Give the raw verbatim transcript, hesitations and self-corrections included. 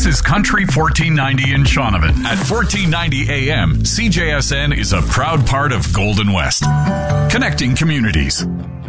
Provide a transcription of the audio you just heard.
is Country fourteen ninety in Shaunavon. At fourteen ninety A M, C J S N is a proud part of Golden West, connecting communities.